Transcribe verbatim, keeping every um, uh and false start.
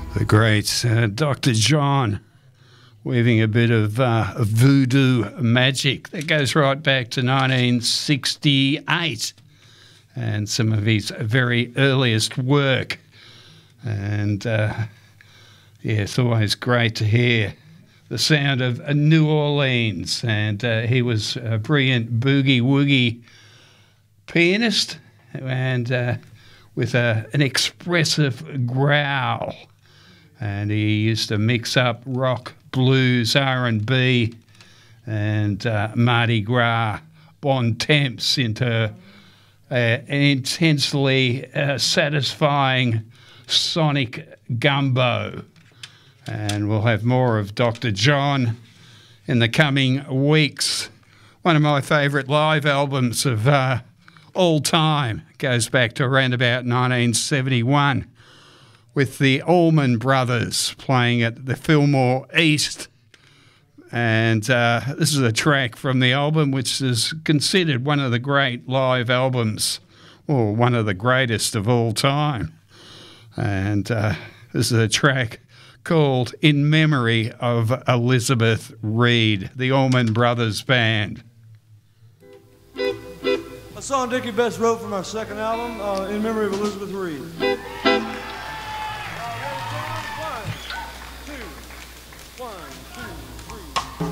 The great uh, Doctor John, weaving a bit of uh, voodoo magic that goes right back to nineteen sixty-eight and some of his very earliest work. And uh, yeah, it's always great to hear the sound of uh, New Orleans. And uh, he was a brilliant boogie-woogie pianist and uh, with a, an expressive growl. And he used to mix up rock, blues, R and B, and uh, Mardi Gras bon temps into uh, an intensely uh, satisfying sonic gumbo. And we'll have more of Doctor John in the coming weeks. One of my favourite live albums of uh, all time goes back to around about nineteen seventy-one. With the Allman Brothers playing at the Fillmore East. And uh, this is a track from the album which is considered one of the great live albums, or one of the greatest of all time. And uh, this is a track called In Memory of Elizabeth Reed, the Allman Brothers Band. A song Dickie Betts wrote from our second album, uh, In Memory of Elizabeth Reed.